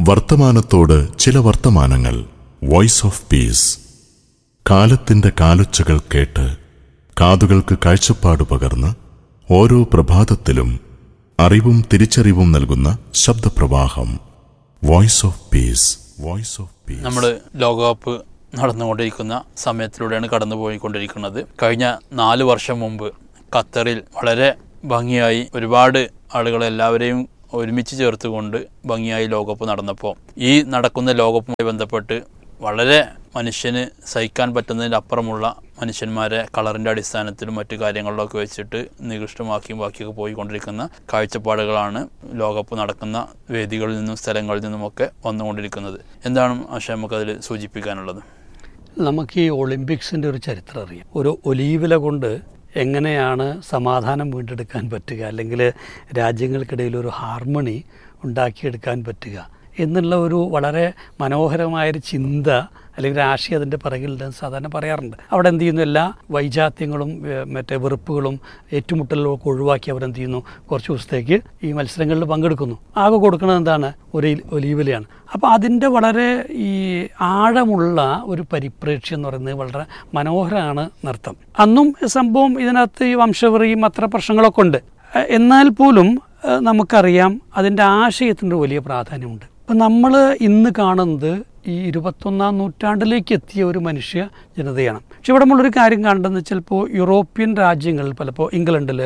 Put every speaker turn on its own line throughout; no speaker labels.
വർത്തമാനത്തോട് ചില വർത്തമാനങ്ങൾ. Voice of peace. കാലത്തിന്റെ കാലൊച്ചകൾ കേട്ട് കാതുകൾക്ക് കാഴ്ചപ്പാട് പകർന്ന് ഓരോ പ്രഭാതത്തിലും അറിവും തിരിച്ചറിവും നൽകുന്ന ശബ്ദപ്രവാഹം. Voice of peace. Voice of peace.
നമ്മൾ ലോകകപ്പ് നടന്നുകൊണ്ടിരിക്കുന്ന സമയത്തിലൂടെയാണ് കടന്നുപോയിക്കൊണ്ടിരിക്കുന്നത്. കഴിഞ്ഞ 4 വർഷം മുമ്പ് ഖത്തറിൽ വളരെ ഭംഗിയായി ഒരുപാട് ആളുകളെല്ലാവരെയും ഒരുമിച്ച് ചേർത്തുകൊണ്ട് ഭംഗിയായി ലോകകപ്പ് നടന്നപ്പോൾ ഈ നടക്കുന്ന ലോകകപ്പുമായി ബന്ധപ്പെട്ട് വളരെ മനുഷ്യന് സഹിക്കാൻ പറ്റുന്നതിനപ്പുറമുള്ള മനുഷ്യന്മാരെ കളറിൻ്റെ അടിസ്ഥാനത്തിലും മറ്റു കാര്യങ്ങളിലൊക്കെ വെച്ചിട്ട് നികൃഷ്ടമാക്കിയും ബാക്കിയൊക്കെ പോയിക്കൊണ്ടിരിക്കുന്ന കാഴ്ചപ്പാടുകളാണ് ലോകകപ്പ് നടക്കുന്ന വേദികളിൽ നിന്നും സ്ഥലങ്ങളിൽ നിന്നുമൊക്കെ വന്നുകൊണ്ടിരിക്കുന്നത്. എന്താണ് ആശ നമുക്കതിൽ സൂചിപ്പിക്കാനുള്ളത്?
നമുക്ക് ഈ ഒളിമ്പിക്സിൻ്റെ ഒരു ചരിത്രം അറിയാം. ഒരു ഒലീവില കൊണ്ട് എങ്ങനെയാണ് സമാധാനം വീണ്ടെടുക്കാൻ പറ്റുക, അല്ലെങ്കിൽ രാജ്യങ്ങൾക്കിടയിൽ ഒരു ഹാർമണി ഉണ്ടാക്കിയെടുക്കാൻ പറ്റുക എന്നുള്ള ഒരു വളരെ മനോഹരമായൊരു ചിന്ത അല്ലെങ്കിൽ ആശയം അതിൻ്റെ പിറകിലുണ്ടെന്ന് സാധാരണ പറയാറുണ്ട്. അവിടെ എന്ത് ചെയ്യുന്നു, എല്ലാ വൈജാത്യങ്ങളും മറ്റേ വെറുപ്പുകളും ഏറ്റുമുട്ടലുകളൊക്കെ ഒഴിവാക്കി അവരെന്ത് ചെയ്യുന്നു, കുറച്ച് ദിവസത്തേക്ക് ഈ മത്സരങ്ങളിൽ പങ്കെടുക്കുന്നു. ആകെ കൊടുക്കുന്നത് എന്താണ്, ഒരു ഒലീവിലയാണ്. അപ്പോൾ അതിൻ്റെ വളരെ ഈ ആഴമുള്ള ഒരു പരിപ്രേക്ഷ്യം എന്ന് പറയുന്നത് വളരെ മനോഹരമാണ് നൃത്തം. അന്നും സംഭവം ഇതിനകത്ത് ഈ വംശവെറിയും അത്ര പ്രശ്നങ്ങളൊക്കെ ഉണ്ട്. എന്നാൽ പോലും നമുക്കറിയാം അതിൻ്റെ ആശയത്തിൻ്റെ വലിയ പ്രാധാന്യമുണ്ട്. ഇപ്പം നമ്മൾ ഇന്ന് കാണുന്നത് ഈ 21ാം നൂറ്റാണ്ടിലേക്ക് എത്തിയ ഒരു മനുഷ്യ ജനതയാണ്. പക്ഷെ ഇവിടെ നമ്മളൊരു കാര്യം കണ്ടെന്ന് ചിലപ്പോൾ യൂറോപ്യൻ രാജ്യങ്ങളിൽ പലപ്പോൾ ഇംഗ്ലണ്ടിൽ,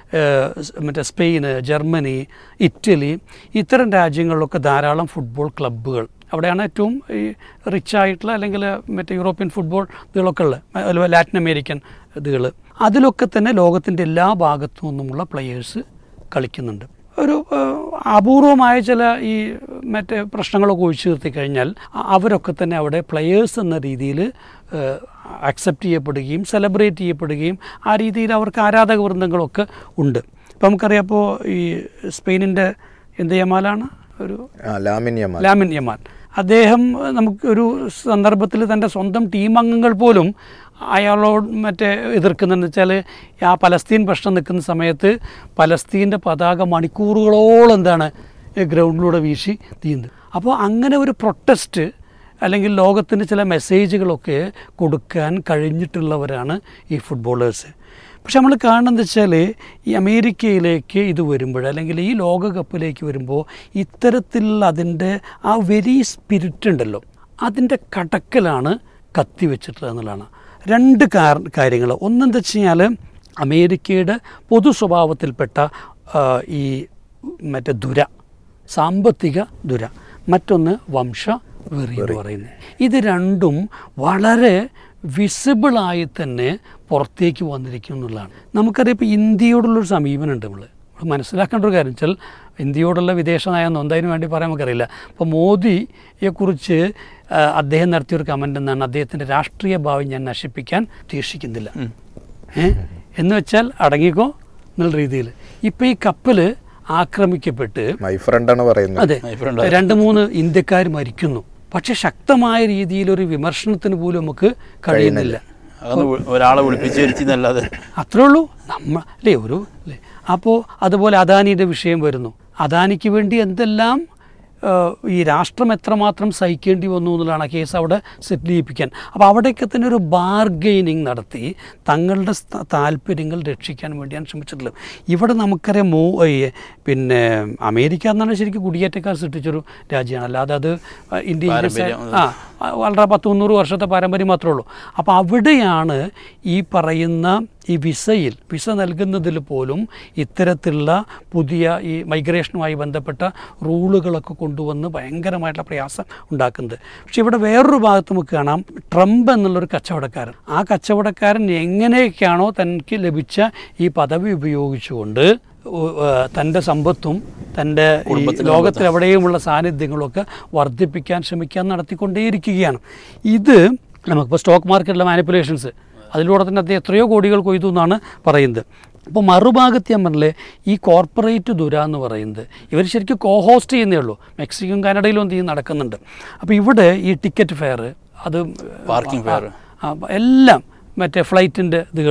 മറ്റേ സ്പെയിന്, ജർമ്മനി, ഇറ്റലി ഇത്തരം രാജ്യങ്ങളിലൊക്കെ ധാരാളം ഫുട്ബോൾ ക്ലബ്ബുകൾ, അവിടെയാണ് ഏറ്റവും ഈ റിച്ചായിട്ടുള്ള അല്ലെങ്കിൽ മറ്റേ യൂറോപ്യൻ ഫുട്ബോൾ ഇതുകളൊക്കെ ഉള്ളത്, അതുപോലെ ലാറ്റിൻ അമേരിക്കൻ ഇതുകൾ. അതിലൊക്കെ തന്നെ ലോകത്തിൻ്റെ എല്ലാ ഭാഗത്തു നിന്നുമുള്ള പ്ലെയേഴ്സ് കളിക്കുന്നുണ്ട്. ഒരു അപൂർവമായ ചില ഈ മറ്റേ പ്രശ്നങ്ങളൊക്കെ ഒഴിച്ചു നിർത്തി കഴിഞ്ഞാൽ അവരൊക്കെ തന്നെ അവിടെ പ്ലെയേഴ്സ് എന്ന രീതിയിൽ അക്സെപ്റ്റ് ചെയ്യപ്പെടുകയും സെലിബ്രേറ്റ് ചെയ്യപ്പെടുകയും ആ രീതിയിൽ അവർക്ക് ആരാധക വൃന്ദങ്ങളൊക്കെ ഉണ്ട്. ഇപ്പം നമുക്കറിയാം, ഇപ്പോൾ ഈ സ്പെയിനിൻ്റെ എന്ത് യമാലാണ്, ഒരു ലാമിൻ യമാൽ, അദ്ദേഹം നമുക്കൊരു സന്ദർഭത്തിൽ തൻ്റെ സ്വന്തം ടീം അംഗങ്ങൾ പോലും അയാളോട് മറ്റേ എതിർക്കുന്നുണ്ട്. വെച്ചാൽ ആ പലസ്തീൻ പ്രശ്നം നിൽക്കുന്ന സമയത്ത് പലസ്തീൻ്റെ പതാക മണിക്കൂറുകളോളം എന്താണ് ഗ്രൗണ്ടിലൂടെ വീശി തീയുന്നത്. അപ്പോൾ അങ്ങനെ ഒരു പ്രൊട്ടസ്റ്റ് അല്ലെങ്കിൽ ലോകത്തിന് ചില മെസ്സേജുകളൊക്കെ കൊടുക്കാൻ കഴിഞ്ഞിട്ടുള്ളവരാണ് ഈ ഫുട്ബോളേഴ്സ്. പക്ഷെ നമ്മൾ കാണുന്നത് വെച്ചാൽ ഈ അമേരിക്കയിലേക്ക് ഇത് വരുമ്പോൾ അല്ലെങ്കിൽ ഈ ലോകകപ്പിലേക്ക് വരുമ്പോൾ ഇത്തരത്തിലുള്ള അതിൻ്റെ ആ വെരി സ്പിരിറ്റ് ഉണ്ടല്ലോ, അതിൻ്റെ കടക്കലാണ് കത്തിവെച്ചിട്ടുള്ളത് എന്നുള്ളതാണ്. 2 കാര്യങ്ങൾ. ഒന്നെന്താ വെച്ച് കഴിഞ്ഞാൽ അമേരിക്കയുടെ പൊതു സ്വഭാവത്തിൽപ്പെട്ട ഈ മറ്റേ സാമ്പത്തിക ദുര, മറ്റൊന്ന് വംശവെറി എന്ന് പറയുന്നത്. ഇത് രണ്ടും വളരെ വിസിബിളായി തന്നെ പുറത്തേക്ക് വന്നിരിക്കും എന്നുള്ളതാണ്. നമുക്കറിയാം, ഇപ്പോൾ ഇന്ത്യയോടുള്ളൊരു സമീപനമുണ്ട്. നമ്മൾ മനസ്സിലാക്കേണ്ട ഒരു കാര്യം വെച്ചാൽ ഇന്ത്യയോടുള്ള വിദേശ നയം എന്തായാലും വേണ്ടി പറയാൻ നമുക്കറിയില്ല. അപ്പോൾ മോദിയെക്കുറിച്ച് അദ്ദേഹം നടത്തിയൊരു കമൻ്റ് എന്നാണ്, അദ്ദേഹത്തിൻ്റെ രാഷ്ട്രീയ ഭാവി ഞാൻ നശിപ്പിക്കാൻ ഉദ്ദേശിക്കുന്നില്ല എന്ന് വെച്ചാൽ അടങ്ങിക്കോ എന്നുള്ള രീതിയിൽ. ഇപ്പം ഈ കപ്പൽ ആക്രമിക്കപ്പെട്ട് അതെ 2-3 ഇന്ത്യക്കാർ മരിക്കുന്നു. പക്ഷെ ശക്തമായ രീതിയിലൊരു വിമർശനത്തിന് പോലും നമുക്ക് കഴിയുന്നില്ല.
ഒരാളെ വിളിപ്പിച്ചല്ലാതെ
അത്രേ ഉള്ളൂ അല്ലേ അല്ലേ. അപ്പോൾ അതുപോലെ അദാനിയുടെ വിഷയം വരുന്നു. അദാനിക്ക് വേണ്ടി എന്തെല്ലാം ഈ രാഷ്ട്രം എത്രമാത്രം സഹിക്കേണ്ടി വന്നു എന്നുള്ളതാണ് ആ കേസ് അവിടെ സെറ്റിൽ ചെയ്യിപ്പിക്കാൻ. അപ്പോൾ അവിടെയൊക്കെ തന്നെ ഒരു ബാർഗെയിനിങ് നടത്തി തങ്ങളുടെ താല്പര്യങ്ങൾ രക്ഷിക്കാൻ വേണ്ടിയാണ് ശ്രമിച്ചിട്ടുള്ളത്. ഇവിടെ നമുക്കറിയാം പിന്നെ അമേരിക്ക എന്നാണ് ശരിക്കും കുടിയേറ്റക്കാർ സൃഷ്ടിച്ചൊരു രാജ്യമാണ്, അല്ലാതെ അത് ഇന്ത്യൻ വളരെ 100-300 വർഷത്തെ പാരമ്പര്യം മാത്രമേ ഉള്ളൂ. അപ്പോൾ അവിടെയാണ് ഈ പറയുന്ന ഈ വിസ നൽകുന്നതിൽ പോലും ഇത്തരത്തിലുള്ള പുതിയ ഈ മൈഗ്രേഷനുമായി ബന്ധപ്പെട്ട റൂളുകളൊക്കെ കൊണ്ടുവന്ന് ഭയങ്കരമായിട്ടുള്ള പ്രയാസം ഉണ്ടാക്കുന്നത്. പക്ഷെ ഇവിടെ വേറൊരു ഭാഗത്ത് നമുക്ക് കാണാം, ട്രംപ് എന്നുള്ളൊരു കച്ചവടക്കാരൻ. ആ കച്ചവടക്കാരൻ എങ്ങനെയൊക്കെയാണോ തനിക്ക് ലഭിച്ച ഈ പദവി ഉപയോഗിച്ചുകൊണ്ട് തൻ്റെ സമ്പത്തും തൻ്റെ ലോകത്തിലെവിടെയുമുള്ള സാന്നിധ്യങ്ങളൊക്കെ വർദ്ധിപ്പിക്കാൻ ശ്രമിക്കാൻ നടത്തിക്കൊണ്ടേയിരിക്കുകയാണ്. ഇത് നമുക്കിപ്പോൾ സ്റ്റോക്ക് മാർക്കറ്റിലെ മാനിപ്പുലേഷൻസ്, അതിലൂടെ തന്നെ അദ്ദേഹം എത്രയോ കോടികൾ കൊയ്തു എന്നാണ് പറയുന്നത്. അപ്പോൾ മറുഭാഗത്ത് ഞാൻ പറഞ്ഞില്ലേ, ഈ കോർപ്പറേറ്റ് ദുര എന്ന് പറയുന്നത് ഇവർ ശരിക്കും കോഹോസ്റ്റ് ചെയ്യുന്നേ ഉള്ളൂ. മെക്സിക്കോയും കാനഡയിലും എന്ത് ചെയ്യും നടക്കുന്നുണ്ട്. അപ്പോൾ ഇവിടെ ഈ ടിക്കറ്റ് ഫെയർ, അത്
പാർക്കിംഗ് ഫെയർ
എല്ലാം മറ്റേ ഫ്ലൈറ്റിൻ്റെ ഇതുകൾ,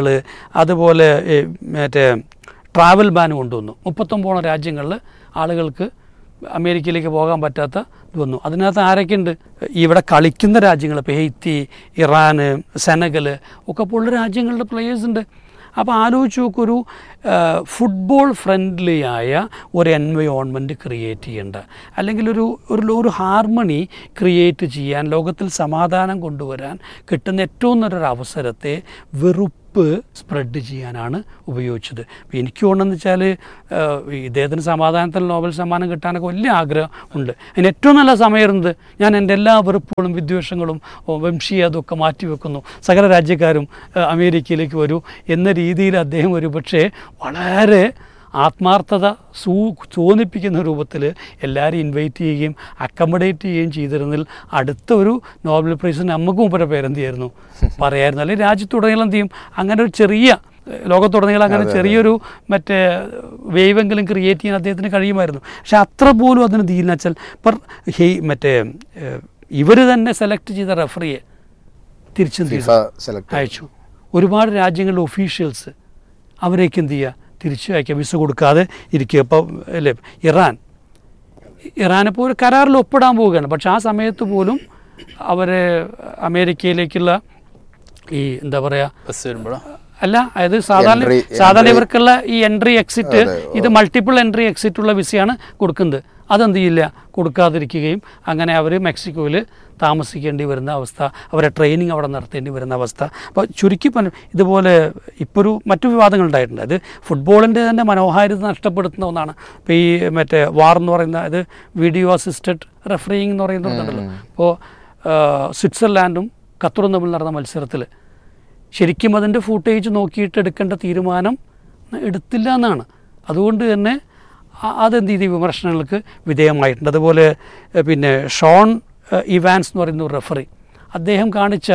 അതുപോലെ മറ്റേ ട്രാവൽ ബാൻ കൊണ്ടുവന്നു. 39 രാജ്യങ്ങളിൽ ആളുകൾക്ക് അമേരിക്കയിലേക്ക് പോകാൻ പറ്റാത്ത ഇത് വന്നു. അതിനകത്ത് ആരൊക്കെയുണ്ട്? ഇവിടെ കളിക്കുന്ന രാജ്യങ്ങൾ, ഇപ്പോൾ ഹെയ്ത്തി, ഇറാൻ, സെനഗൽ ഒക്കെ പോലുള്ള രാജ്യങ്ങളുടെ പ്ലെയേഴ്സ് ഉണ്ട്. അപ്പോൾ ആലോചിച്ച് നോക്കൂ, ഒരു ഫുട്ബോൾ ഫ്രണ്ട്ലി ആയ ഒരു എൻവയോൺമെൻറ്റ് ക്രിയേറ്റ് ചെയ്യേണ്ട, അല്ലെങ്കിൽ ഒരു ഹാർമണി ക്രിയേറ്റ് ചെയ്യാൻ, ലോകത്തിൽ സമാധാനം കൊണ്ടുവരാൻ കിട്ടുന്ന ഏറ്റവും നല്ലൊരു അവസരത്തെ വെറുപ്പ് സ്പ്രെഡ് ചെയ്യാനാണ് ഉപയോഗിച്ചത്. എനിക്ക് തോന്നുന്നത് വെച്ചാൽ ഇദ്ദേഹത്തിന് സമാധാനത്തിൽ നോബൽ സമ്മാനം കിട്ടാനൊക്കെ വലിയ ആഗ്രഹം ഉണ്ട്. അതിന് ഏറ്റവും നല്ല സമയമായിരുന്നത്, ഞാൻ എൻ്റെ എല്ലാ വെറുപ്പുകളും വിദ്വേഷങ്ങളും വംശീയ അതൊക്കെ മാറ്റിവെക്കുന്നു, സകല രാജ്യക്കാരും അമേരിക്കയിലേക്ക് വരൂ എന്ന രീതിയിൽ അദ്ദേഹം ഒരു പക്ഷേ വളരെ ആത്മാർത്ഥത തോന്നിപ്പിക്കുന്ന രൂപത്തിൽ എല്ലാവരും ഇൻവൈറ്റ് ചെയ്യുകയും അക്കമഡേറ്റ് ചെയ്യുകയും ചെയ്തിരുന്നതിൽ അടുത്ത ഒരു നോബൽ പ്രൈസിന് നമുക്കും മുമ്പേ പേരെന്ത് ചെയ്യായിരുന്നു പറയായിരുന്നു. അല്ലെങ്കിൽ രാജ്യത്തുടനീളം എന്ത് ചെയ്യും, അങ്ങനെ ഒരു ചെറിയ ലോകത്തുടനീളം അങ്ങനെ ചെറിയൊരു മറ്റേ വേവെങ്കിലും ക്രിയേറ്റ് ചെയ്യാൻ അദ്ദേഹത്തിന് കഴിയുമായിരുന്നു. പക്ഷെ അത്ര പോലും അതിന് തീരുന്ന വെച്ചാൽ മറ്റേ ഇവർ തന്നെ സെലക്ട് ചെയ്ത റഫറിയെ തിരിച്ചു അയച്ചു. ഒരുപാട് രാജ്യങ്ങളിലെ ഒഫീഷ്യൽസ് അവരേക്ക് എന്ത് ചെയ്യുക, തിരിച്ചു അയക്കുക, വിസ കൊടുക്കാതെ ഇരിക്കുക. ഇപ്പോൾ അല്ലേ ഇറാനിപ്പോൾ ഒരു കരാറിൽ ഒപ്പിടാൻ പോവുകയാണ്. പക്ഷെ ആ സമയത്ത് പോലും അവർ അമേരിക്കയിലേക്കുള്ള ഈ എന്താ പറയുക അല്ല, അതായത് സാധാരണ ഇവർക്കുള്ള ഈ എൻട്രി എക്സിറ്റ്, ഇത് മൾട്ടിപ്പിൾ എൻട്രി എക്സിറ്റ് ഉള്ള വിസയാണ് കൊടുക്കുന്നത്. അതെന്ത് ചെയ്യില്ല, കൊടുക്കാതിരിക്കുകയും അങ്ങനെ അവർ മെക്സിക്കോയിൽ താമസിക്കേണ്ടി വരുന്ന അവസ്ഥ, അവരെ ട്രെയിനിങ് അവിടെ നടത്തേണ്ടി വരുന്ന അവസ്ഥ. അപ്പോൾ ചുരുക്കി ഇതുപോലെ ഇപ്പോൾ മറ്റു വിവാദങ്ങളുണ്ടായിട്ടുണ്ട്. അത് ഫുട്ബോളിൻ്റെ തന്നെ മനോഹാരിത നഷ്ടപ്പെടുത്തുന്ന ഒന്നാണ്. ഇപ്പോൾ ഈ മറ്റേ വാർ എന്ന് പറയുന്ന, ഇത് വീഡിയോ അസിസ്റ്റഡ് റെഫറിങ് എന്ന് പറയുന്നുണ്ടല്ലോ. ഇപ്പോൾ സ്വിറ്റ്സർലാൻഡും ഖത്തറും തമ്മിൽ നടന്ന മത്സരത്തിൽ ശരിക്കും അതിൻ്റെ ഫൂട്ടേജ് നോക്കിയിട്ട് എടുക്കേണ്ട തീരുമാനം എടുത്തില്ല എന്നാണ്. അതുകൊണ്ട് തന്നെ അതെന്ത് ചെയ്ത് വിമർശനങ്ങൾക്ക് വിധേയമായിട്ടുണ്ട്. അതുപോലെ പിന്നെ ഷോൺ ഇവാൻസ് എന്ന് പറയുന്ന ഒരു റെഫറി, അദ്ദേഹം കാണിച്ച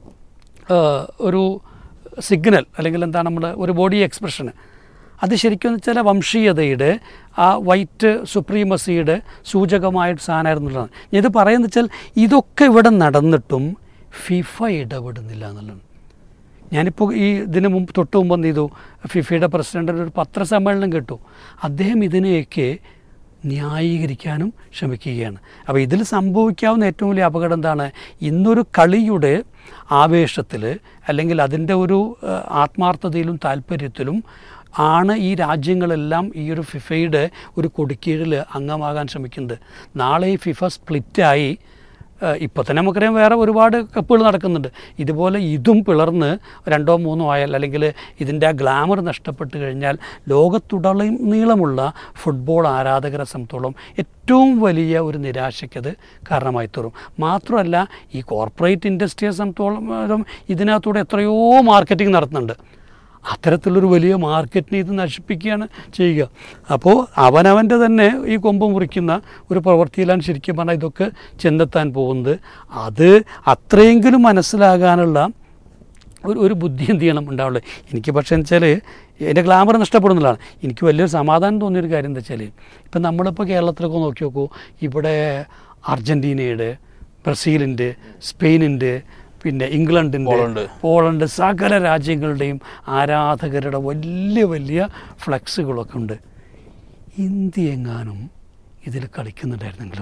ഒരു സിഗ്നൽ അല്ലെങ്കിൽ എന്താണ് നമ്മുടെ ഒരു ബോഡി എക്സ്പ്രഷന്, അത് ശരിക്കും വെച്ചാൽ വംശീയതയുടെ ആ വൈറ്റ് സുപ്രീമസിയുടെ സൂചകമായിട്ട് സാധനമായിരുന്നുള്ളതാണ്. ഇത് പറയുന്നത് വെച്ചാൽ ഇതൊക്കെ ഇവിടെ നടന്നിട്ടും ഫിഫ ഇടപെടുന്നില്ല എന്നുള്ളതാണ്. ഞാനിപ്പോൾ ഈ ഇതിന് തൊട്ട് മുമ്പ് എന്ത് ചെയ്തു, ഫിഫയുടെ പ്രസിഡൻ്റിൻ്റെ ഒരു പത്രസമ്മേളനം കേട്ടു. അദ്ദേഹം ഇതിനെയൊക്കെ ന്യായീകരിക്കാനും ശ്രമിക്കുകയാണ്. അപ്പോൾ ഇതിൽ സംഭവിക്കാവുന്ന ഏറ്റവും വലിയ അപകടം എന്താണ്, ഇന്നൊരു കളിയുടെ ആവേശത്തിൽ അല്ലെങ്കിൽ അതിൻ്റെ ഒരു ആത്മാർത്ഥതയിലും താല്പര്യത്തിലും ആണ് ഈ രാജ്യങ്ങളെല്ലാം ഈ ഒരു ഫിഫയുടെ ഒരു കൊടിക്കീഴിൽ അംഗമാകാൻ ശ്രമിക്കുന്നത്. നാളെ ഈ ഫിഫ സ്പ്ലിറ്റായി ഇപ്പോൾ തന്നെ നമുക്കറിയാം വേറെ ഒരുപാട് കപ്പുകൾ നടക്കുന്നുണ്ട്. ഇതുപോലെ ഇതും പിളർന്ന് 2 or 3 ആയാൽ, അല്ലെങ്കിൽ ഇതിൻ്റെ ആ ഗ്ലാമർ നഷ്ടപ്പെട്ട് കഴിഞ്ഞാൽ ലോകത്തുടനീളമുള്ള ഫുട്ബോൾ ആരാധകരെ സംബന്ധിച്ചോളം ഏറ്റവും വലിയ ഒരു നിരാശയ്ക്കത് കാരണമായി തീരും. മാത്രമല്ല ഈ കോർപ്പറേറ്റ് ഇൻഡസ്ട്രിയെ സംബന്ധിച്ചോളം ഇതിനകത്തൂടെ എത്രയോ മാർക്കറ്റിംഗ് നടത്തുന്നുണ്ട്. അത്തരത്തിലൊരു വലിയ മാർക്കറ്റിനെ ഇത് നശിപ്പിക്കുകയാണ് ചെയ്യുക. അപ്പോൾ അവനവൻ്റെ തന്നെ ഈ കൊമ്പ് മുറിക്കുന്ന ഒരു പ്രവൃത്തിയിലാണ് ശരിക്കും പറഞ്ഞാൽ ഇതൊക്കെ ചെന്നെത്താൻ പോകുന്നത്. അത് അത്രയെങ്കിലും മനസ്സിലാകാനുള്ള ഒരു ബുദ്ധി എന്ത് ചെയ്യണം ഉണ്ടാവുള്ളൂ. എനിക്ക് പക്ഷേ എന്ന് വെച്ചാൽ എൻ്റെ ഗ്ലാമർ നഷ്ടപ്പെടുന്നതാണ്. എനിക്ക് വലിയൊരു സമാധാനം തോന്നിയൊരു കാര്യം എന്താ വെച്ചാൽ, ഇപ്പം നമ്മളിപ്പോൾ കേരളത്തിലൊക്കെ നോക്കി നോക്കൂ, ഇവിടെ അർജൻറ്റീനയുടെ, ബ്രസീലിൻ്റെ, സ്പെയിനിൻ്റെ, പിന്നെ ഇംഗ്ലണ്ടിൻ്റെ, പോളണ്ട്, സകല രാജ്യങ്ങളുടെയും ആരാധകരുടെ വലിയ വലിയ ഫ്ലെക്സുകളൊക്കെ ഉണ്ട്. ഇന്ത്യ എങ്ങാനും ഇതിൽ കളിക്കുന്നുണ്ടായിരുന്നെങ്കിലും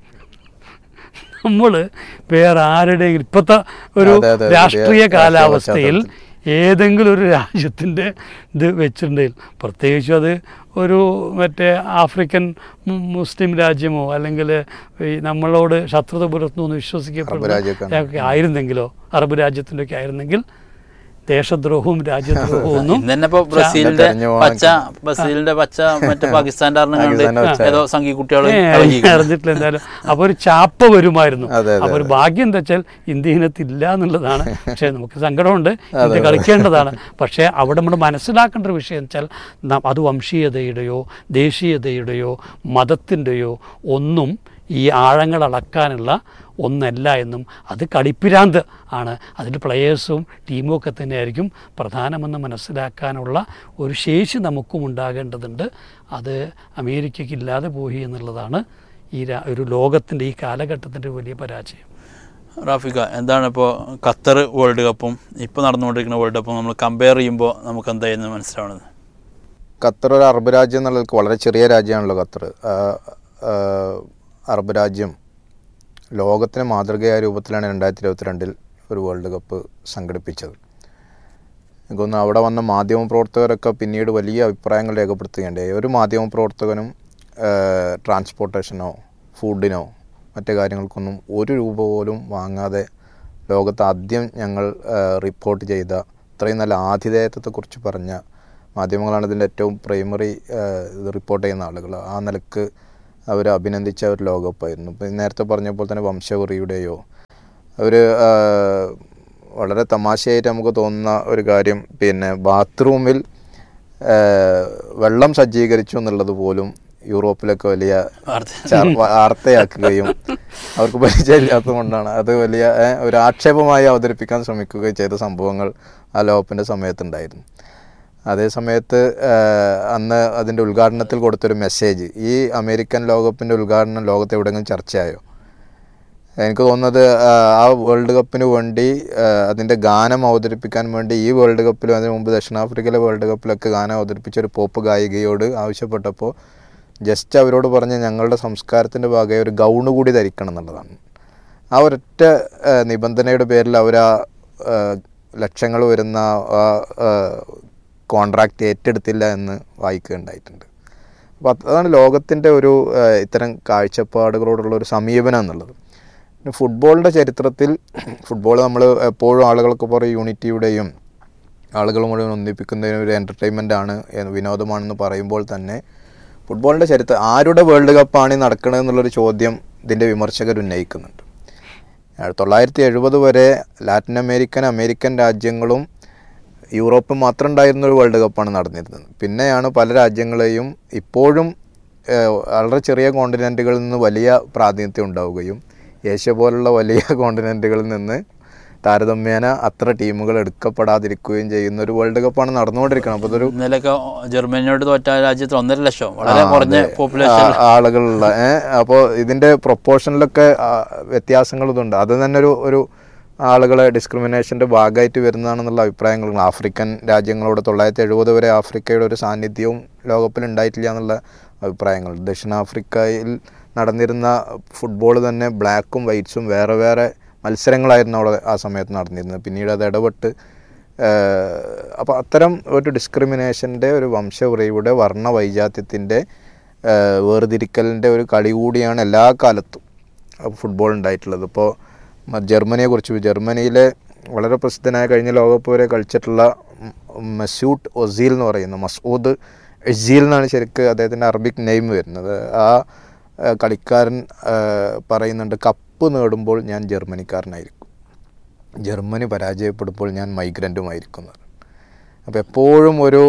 നമ്മൾ വേറെ ആരുടെയെങ്കിലും ഇപ്പോഴത്തെ ഒരു രാഷ്ട്രീയ കാലാവസ്ഥയിൽ ഏതെങ്കിലും ഒരു രാജ്യത്തിൻ്റെ ഇത് വെച്ചിട്ടുണ്ടെങ്കിൽ, പ്രത്യേകിച്ചും അത് ഒരു മറ്റേ ആഫ്രിക്കൻ മുസ്ലിം രാജ്യമോ അല്ലെങ്കിൽ ഈ നമ്മളോട് ശത്രുത പുലർത്തുന്നു എന്ന് വിശ്വസിക്കപ്പെടുന്ന ആയിരുന്നെങ്കിലോ, അറബ് രാജ്യത്തിൻ്റെ ഒക്കെ ആയിരുന്നെങ്കിൽ ദേശദ്രോഹവും രാജ്യദ്രോഹവും ഒന്നും അറിഞ്ഞിട്ടില്ല. എന്തായാലും അപ്പോൾ ഒരു ചാപ്പ വരുമായിരുന്നു. അപ്പോൾ ഒരു ഭാഗ്യം എന്താ വെച്ചാൽ ഇന്ത്യയിനത്തില്ല എന്നുള്ളതാണ്. പക്ഷേ നമുക്ക് സങ്കടമുണ്ട്, ഇന്ത്യ കളിക്കേണ്ടതാണ്. പക്ഷേ അവിടെ നമ്മൾ മനസ്സിലാക്കേണ്ട ഒരു വിഷയം വെച്ചാൽ അത് വംശീയതയുടെയോ ദേശീയതയുടെയോ മതത്തിൻ്റെയോ ഒന്നും ഈ ആഴങ്ങൾ അളക്കാനുള്ള ഒന്നല്ല എന്നും അത് കളിപ്പിരാന്ത് ആണ്. അതിൽ പ്ലെയേഴ്സും ടീമും ഒക്കെ തന്നെയായിരിക്കും പ്രധാനമെന്ന് മനസ്സിലാക്കാനുള്ള ഒരു ശേഷി നമുക്കും ഉണ്ടാകേണ്ടതുണ്ട്. അത് അമേരിക്കയ്ക്ക് ഇല്ലാതെ പോയി എന്നുള്ളതാണ് ഈ ഒരു ലോകത്തിൻ്റെ ഈ കാലഘട്ടത്തിൻ്റെ വലിയ പരാജയം.
റാഫിക, എന്താണ് ഇപ്പോൾ ഖത്തർ വേൾഡ് കപ്പും ഇപ്പോൾ നടന്നുകൊണ്ടിരിക്കുന്ന വേൾഡ് കപ്പും നമ്മൾ കമ്പയർ ചെയ്യുമ്പോൾ നമുക്ക് എന്തായിരുന്നു മനസ്സിലാവുന്നത്?
ഖത്തർ ഒരു അറബ് രാജ്യം എന്നുള്ളത് വളരെ ചെറിയ രാജ്യമാണല്ലോ ഖത്തർ. അറബ് രാജ്യം ലോകത്തിന് മാതൃകയായ രൂപത്തിലാണ് 2022 ഒരു വേൾഡ് കപ്പ് സംഘടിപ്പിച്ചത്. എനിക്കൊന്ന് അവിടെ വന്ന മാധ്യമപ്രവർത്തകരൊക്കെ പിന്നീട് വലിയ അഭിപ്രായങ്ങൾ രേഖപ്പെടുത്തുകയുണ്ടായി. ഒരു മാധ്യമപ്രവർത്തകനും ട്രാൻസ്പോർട്ടേഷനോ ഫുഡിനോ മറ്റു കാര്യങ്ങൾക്കൊന്നും ഒരു രൂപ പോലും വാങ്ങാതെ ലോകത്ത് ആദ്യം ഞങ്ങൾ റിപ്പോർട്ട് ചെയ്ത ഇത്രയും നല്ല ആതിഥേയത്വത്തെക്കുറിച്ച് പറഞ്ഞ മാധ്യമങ്ങളാണ് ഇതിൻ്റെ ഏറ്റവും പ്രൈമറി റിപ്പോർട്ട് ചെയ്യുന്ന ആളുകൾ. ആ നിലക്ക് അവർ അഭിനന്ദിച്ച ഒരു ലോകകപ്പായിരുന്നു. ഇപ്പം നേരത്തെ പറഞ്ഞപ്പോൾ തന്നെ വംശവെറിയുടെയോ അവർ വളരെ തമാശയായിട്ട് നമുക്ക് തോന്നുന്ന ഒരു കാര്യം, പിന്നെ ബാത്റൂമിൽ വെള്ളം സജ്ജീകരിച്ചു എന്നുള്ളത് പോലും യൂറോപ്പിലൊക്കെ വലിയ വാർത്തയാക്കുകയും അവർക്ക് പരിചയമില്ലാത്തത് കൊണ്ടാണ് അത് വലിയ ഒരു ആക്ഷേപമായി അവതരിപ്പിക്കാൻ ശ്രമിക്കുകയും ചെയ്ത സംഭവങ്ങൾ ആ ലോകകപ്പിൻ്റെ സമയത്തുണ്ടായിരുന്നു. അതേ സമയത്ത് അന്ന് അതിൻ്റെ ഉദ്ഘാടനത്തിൽ കൊടുത്തൊരു മെസ്സേജ്, ഈ അമേരിക്കൻ ലോകകപ്പിൻ്റെ ഉദ്ഘാടനം ലോകത്ത് എവിടെയെങ്കിലും ചർച്ചയായോ? എനിക്ക് തോന്നുന്നത് ആ വേൾഡ് കപ്പിന് വേണ്ടി അതിൻ്റെ ഗാനം അവതരിപ്പിക്കാൻ വേണ്ടി ഈ വേൾഡ് കപ്പിലും അതിന് മുമ്പ് ദക്ഷിണാഫ്രിക്കയിലെ വേൾഡ് കപ്പിലൊക്കെ ഗാനം അവതരിപ്പിച്ച ഒരു പോപ്പ് ഗായികയോട് ആവശ്യപ്പെട്ടപ്പോൾ ജസ്റ്റ് അവരോട് പറഞ്ഞ് ഞങ്ങളുടെ സംസ്കാരത്തിൻ്റെ ഭാഗമായി ഒരു ഗൗണ് കൂടി ധരിക്കണം എന്നുള്ളതാണ്. ആ ഒരൊറ്റ നിബന്ധനയുടെ പേരിൽ അവർ ആ ലക്ഷങ്ങൾ വരുന്ന ആ കോൺട്രാക്റ്റ് ഏറ്റെടുത്തില്ല എന്ന് വായിക്കുകയുണ്ടായിട്ടുണ്ട്. അപ്പോൾ അതാണ് ലോകത്തിൻ്റെ ഒരു ഇത്തരം കാഴ്ചപ്പാടുകളോടുള്ള ഒരു സമീപനം എന്നുള്ളത്. പിന്നെ ഫുട്ബോളിൻ്റെ ചരിത്രത്തിൽ ഫുട്ബോൾ നമ്മൾ എപ്പോഴും ആളുകൾക്ക് പറയും യൂണിറ്റിയുടെയും ആളുകൾ മുഴുവൻ ഒന്നിപ്പിക്കുന്നതിനും ഒരു എൻ്റർടൈൻമെൻ്റ് വിനോദമാണെന്ന് പറയുമ്പോൾ തന്നെ ഫുട്ബോളിൻ്റെ ചരിത്രം ആരുടെ വേൾഡ് കപ്പാണ് നടക്കണമെന്നുള്ളൊരു ചോദ്യം ഇതിൻ്റെ വിമർശകർ ഉന്നയിക്കുന്നുണ്ട്. 1970 വരെ ലാറ്റിൻ അമേരിക്കൻ രാജ്യങ്ങളും യൂറോപ്പും മാത്രം ഉണ്ടായിരുന്നൊരു വേൾഡ് കപ്പാണ് നടന്നിരുന്നത്. പിന്നെയാണ് പല രാജ്യങ്ങളെയും ഇപ്പോഴും വളരെ ചെറിയ കോണ്ടിനെൻറ്റുകളിൽ നിന്ന് വലിയ പ്രാതിനിധ്യം ഉണ്ടാവുകയും ഏഷ്യ പോലുള്ള വലിയ കോണ്ടിനെൻറ്റുകളിൽ നിന്ന് താരതമ്യേന അത്ര ടീമുകൾ എടുക്കപ്പെടാതിരിക്കുകയും ചെയ്യുന്ന ഒരു വേൾഡ് കപ്പാണ് നടന്നുകൊണ്ടിരിക്കുന്നത്. അപ്പോൾ അതൊരു
ഇന്നലെയൊക്കെ ജർമ്മനിയോട് തോറ്റ രാജ്യത്ത് 1.5 ലക്ഷം വളരെ കുറഞ്ഞ പോപ്പുലേഷൻ
ആളുകളുള്ള അപ്പോൾ ഇതിൻ്റെ പ്രൊപ്പോർഷനിലൊക്കെ വ്യത്യാസങ്ങൾ ഇതുണ്ട്. അത് തന്നെ ഒരു ആളുകളെ ഡിസ്ക്രിമിനേഷൻ്റെ ഭാഗമായിട്ട് വരുന്നതാണെന്നുള്ള അഭിപ്രായങ്ങളുണ്ട്. ആഫ്രിക്കൻ രാജ്യങ്ങളോട് 1970 വരെ ആഫ്രിക്കയുടെ ഒരു സാന്നിധ്യവും ലോകകപ്പിൽ ഉണ്ടായിട്ടില്ല എന്നുള്ള അഭിപ്രായങ്ങൾ. ദക്ഷിണാഫ്രിക്കയിൽ നടന്നിരുന്ന ഫുട്ബോൾ തന്നെ ബ്ലാക്കും വൈറ്റ്സും വേറെ വേറെ മത്സരങ്ങളായിരുന്നു അവിടെ ആ സമയത്ത് നടന്നിരുന്നത്. പിന്നീട് അത് ഇടപെട്ട് അപ്പോൾ അത്തരം ഒരു ഡിസ്ക്രിമിനേഷൻ്റെ ഒരു വംശവെറിയുടെ വർണ്ണ വൈജാത്യത്തിൻ്റെ വേർതിരിക്കലിൻ്റെ ഒരു കളി കൂടിയാണ് എല്ലാ കാലത്തും ഫുട്ബോൾ ഉണ്ടായിട്ടുള്ളത്. ഇപ്പോൾ ജർമ്മനിയിലെ വളരെ പ്രസിദ്ധനായ കഴിഞ്ഞ ലോകകപ്പ് വരെ കളിച്ചിട്ടുള്ള മസൂട്ട് ഒസീൽ എന്ന് പറയുന്ന മസൂദ് ഒസീൽ എന്നാണ് ശരിക്ക് അദ്ദേഹത്തിൻ്റെ അറബിക് നെയിം വരുന്നത്. ആ കളിക്കാരൻ പറയുന്നുണ്ട്, കപ്പ് നേടുമ്പോൾ ഞാൻ ജർമ്മനിക്കാരനായിരിക്കും, ജർമ്മനി പരാജയപ്പെടുമ്പോൾ ഞാൻ മൈഗ്രൻറ്റുമായിരിക്കും. അപ്പോൾ എപ്പോഴും ഒരു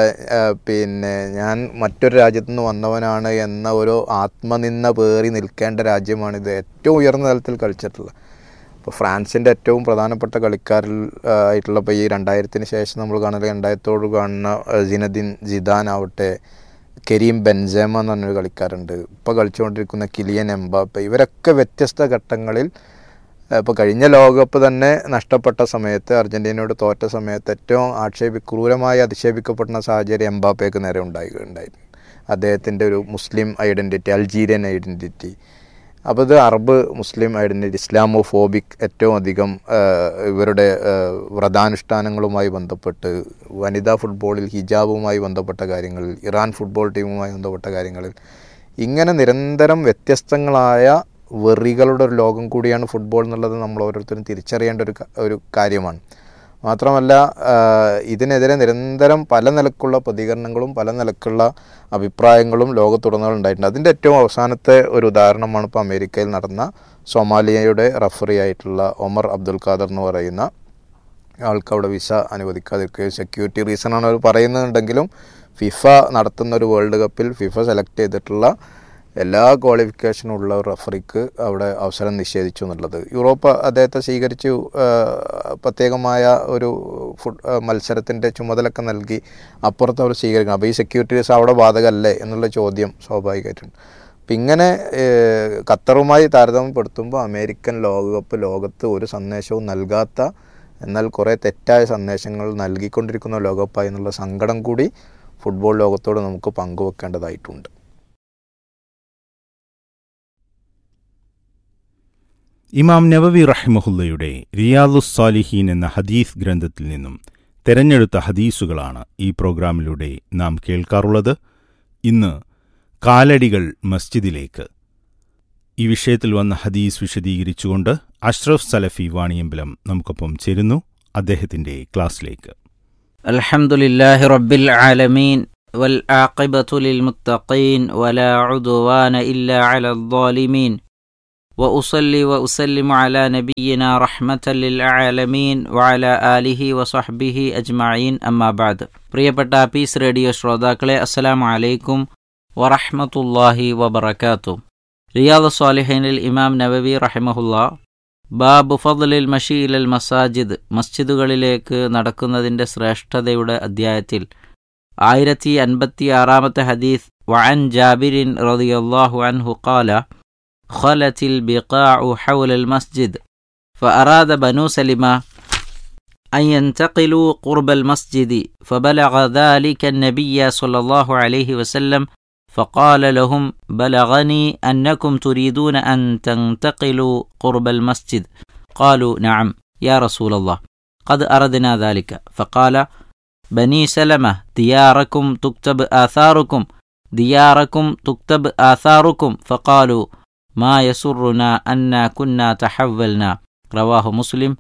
പിന്നെ ഞാൻ മറ്റൊരു രാജ്യത്തു നിന്ന് വന്നവനാണ് എന്ന ഒരു ആത്മനിന്ദ പേറി നിൽക്കേണ്ട രാജ്യമാണിത് ഏറ്റവും ഉയർന്ന തലത്തിൽ കളിച്ചിട്ടുള്ളത്. ഇപ്പോൾ ഫ്രാൻസിൻ്റെ ഏറ്റവും പ്രധാനപ്പെട്ട കളിക്കാരിൽ ആയിട്ടുള്ള ഇപ്പോൾ ഈ 2000-ന് ശേഷം നമ്മൾ കാണുന്നത് 2000 കാണുന്ന സിനദിൻ സിദാൻ ആവട്ടെ, കരീം ബെൻസേമ എന്ന് പറഞ്ഞൊരു കളിക്കാരുണ്ട്, ഇപ്പോൾ കളിച്ചുകൊണ്ടിരിക്കുന്ന കിലിയൻ എംബാപ്പെ, ഇവരൊക്കെ വ്യത്യസ്ത ഘട്ടങ്ങളിൽ ഇപ്പോൾ കഴിഞ്ഞ ലോകകപ്പ് തന്നെ നഷ്ടപ്പെട്ട സമയത്ത് അർജൻറ്റീനയോട് തോറ്റ സമയത്ത് ഏറ്റവും ക്രൂരമായി അധിക്ഷേപിക്കപ്പെടുന്ന സാഹചര്യം എംബാപ്പയ്ക്ക് നേരെ ഉണ്ടായിരുന്നു. അദ്ദേഹത്തിൻ്റെ ഒരു മുസ്ലിം ഐഡൻറ്റിറ്റി, അൾജീരിയൻ ഐഡൻറ്റിറ്റി, അപ്പോൾ ഇത് അറബ് മുസ്ലിം ഐഡൻറ്റിറ്റി, ഇസ്ലാമോഫോബിക് ഏറ്റവും അധികം ഇവരുടെ വ്രതാനുഷ്ഠാനങ്ങളുമായി ബന്ധപ്പെട്ട്, വനിതാ ഫുട്ബോളിൽ ഹിജാബുമായി ബന്ധപ്പെട്ട കാര്യങ്ങളിൽ, ഇറാൻ ഫുട്ബോൾ ടീമുമായി ബന്ധപ്പെട്ട കാര്യങ്ങളിൽ, ഇങ്ങനെ നിരന്തരം വ്യത്യസ്തങ്ങളായ വെറികളുടെ ഒരു ലോകം കൂടിയാണ് ഫുട്ബോൾ എന്നുള്ളത് നമ്മൾ ഓരോരുത്തരും തിരിച്ചറിയേണ്ട ഒരു കാര്യമാണ്. മാത്രമല്ല ഇതിനെതിരെ നിരന്തരം പല നിലക്കുള്ള പ്രതികരണങ്ങളും പല നിലക്കുള്ള അഭിപ്രായങ്ങളും ലോകത്തുടനീളം ഉണ്ടായിട്ടുണ്ട്. അതിൻ്റെ ഏറ്റവും അവസാനത്തെ ഒരു ഉദാഹരണമാണ് ഇപ്പോൾ അമേരിക്കയിൽ നടന്ന സൊമാലിയയുടെ റഫറി ആയിട്ടുള്ള ഒമർ അബ്ദുൽ ഖാദർ എന്ന് പറയുന്ന ആൾക്ക് അവിടെ വിസ അനുവദിക്കാതിരിക്കുകയും സെക്യൂരിറ്റി റീസണാണ് അവർ പറയുന്നുണ്ടെങ്കിലും ഫിഫ നടത്തുന്ന ഒരു വേൾഡ് കപ്പിൽ ഫിഫ സെലക്ട് ചെയ്തിട്ടുള്ള എല്ലാ ക്വാളിഫിക്കേഷനും ഉള്ള ഒരു റഫറിക്ക് അവിടെ അവസരം നിഷേധിച്ചു എന്നുള്ളത്. യൂറോപ്പ് അദ്ദേഹത്തെ സ്വീകരിച്ചു, പ്രത്യേകമായ ഒരു മത്സരത്തിൻ്റെ ചുമതലയൊക്കെ നൽകി അപ്പുറത്ത് അവർ സ്വീകരിക്കണം. അപ്പോൾ ഈ സെക്യൂരിറ്റീസ് അവിടെ ബാധകമല്ലേ എന്നുള്ള ചോദ്യം സ്വാഭാവികമായിട്ടുണ്ട്. അപ്പം ഇങ്ങനെ ഖത്തറുമായി താരതമ്യപ്പെടുത്തുമ്പോൾ അമേരിക്കൻ ലോകകപ്പ് ലോകത്ത് ഒരു സന്ദേശവും നൽകാത്ത, എന്നാൽ കുറേ തെറ്റായ സന്ദേശങ്ങൾ നൽകിക്കൊണ്ടിരിക്കുന്ന ലോകകപ്പായി എന്നുള്ള സങ്കടം കൂടി ഫുട്ബോൾ ലോകത്തോട് നമുക്ക് പങ്കുവെക്കേണ്ടതായിട്ടുണ്ട്.
ഇമാം നവവി റഹിമഹുല്ലയുടെ റിയാദുസ് സാലിഹീൻ എന്ന ഹദീസ് ഗ്രന്ഥത്തിൽ നിന്നും തെരഞ്ഞെടുത്ത ഹദീസുകളാണ് ഈ പ്രോഗ്രാമിലൂടെ നാം കേൾക്കാറുള്ളത്. ഇന്ന് കാലടികൾ മസ്ജിദിലേക്ക്, ഈ വിഷയത്തിൽ വന്ന ഹദീസ് വിശദീകരിച്ചുകൊണ്ട് അഷ്റഫ് സലഫി വാണിയമ്പലം നമുക്കൊപ്പം ചേരുന്നു. അദ്ദേഹത്തിന്റെ ക്ലാസ്സിലേക്ക്.
അൽഹംദുലില്ലാഹി റബ്ബിൽ ആലമീൻ വൽ ആഖിബത്തു ലിൽ മുത്തഖീൻ വലാ ഉദ്വാന ഇല്ലാ അലൽ ളാലിമീൻ വഉസല്ലി വഉസല്ലിമു അലാ നബിയിനാ റഹ്മത്തൽ ലിൽ ആലമീൻ വഅലാ ആലിഹി വസഹ്ബിഹി അജ്മഈൻ. അമ്മാ ബഅദ്. പ്രിയപ്പെട്ട പീസ് റേഡിയോ ശ്രോതാക്കളെ, അസ്സലാമു അലൈക്കും വറഹ്മത്തുള്ളാഹി വബറകാതുഹു. റിയാദുസ് സാലിഹീനിൽ ഇമാം നവവി റഹിമഹുല്ലാഹ് ബാബു ഫദ്ലിൽ മശീ ഇലൽ മസാജിദ്, മസ്ജിദുകളിലേക്ക് നടക്കുന്നതിൻ്റെ ശ്രേഷ്ഠതയുടെ അധ്യായത്തിൽ 1056 ഹദീസ്. വഅൻ ജാബിരിൻ റളിയല്ലാഹു അൻഹു ഖാല ഖലത്തിൽ ബിഖാഉ ഹൗലൽ മസ്ജിദ് ഫഅറാദ ബനൂ സലിമ അൻ യൻതഖിലൂ ഖുർബൽ മസ്ജിദി ഫബലഗ ദാലിക النبي صلى الله عليه وسلم فقال لهم بلغني أنكم تريدون أن تنتقلوا قرب المسجد. قالوا نعم يا رسول الله قد أردنا ذلك. فقال بني سلمة دياركم تكتب آثاركم. فقالوا ما يسرنا أننا كنا تحولنا. رواه مسلم